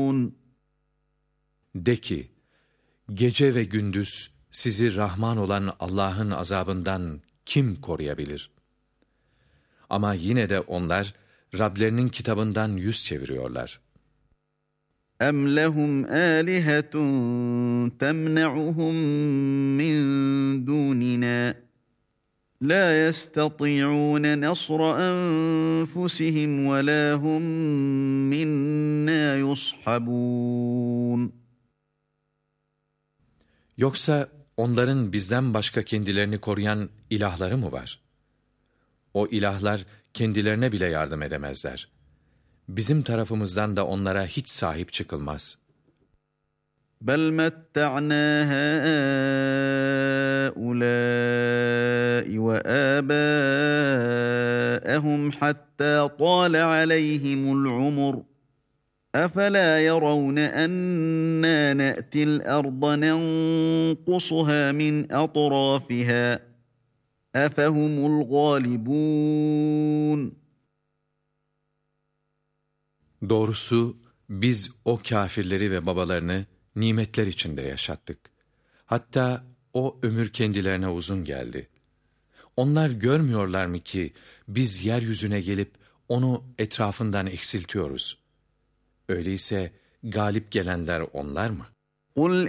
De ki, gece ve gündüz sizi Rahman olan Allah'ın azabından kim koruyabilir? Ama yine de onlar Rablerinin kitabından yüz çeviriyorlar. اَمْ لَهُمْ آلِهَةٌ تَمْنَعُهُمْ مِنْ دُونِنَا لَا يَسْتَطِيعُونَ نَصْرَ أَنْفُسِهِمْ وَلَا هُمْ مِنَّا يُصْحَبُونَ Yoksa onların bizden başka kendilerini koruyan ilahları mı var? O ilahlar kendilerine bile yardım edemezler. Bizim tarafımızdan da onlara hiç sahip çıkılmaz. بَلْ مَتَّعْنَا هَٰؤُلَاءِ وَآبَاءَهُمْ حَتَّى طَالَ عَلَيْهِمُ الْعُمُرُ أَفَلَا يَرَوْنَ أَنَّا نَأْتِي الْأَرْضَ نَنقُصُهَا مِنْ أَطْرَافِهَا أَفَهُمُ الْغَالِبُونَ Doğrusu biz o kâfirleri ve babalarını nimetler içinde yaşattık. Hatta o ömür kendilerine uzun geldi. Onlar görmüyorlar mı ki biz yeryüzüne gelip onu etrafından eksiltiyoruz? Öyleyse galip gelenler onlar mı? قُلْ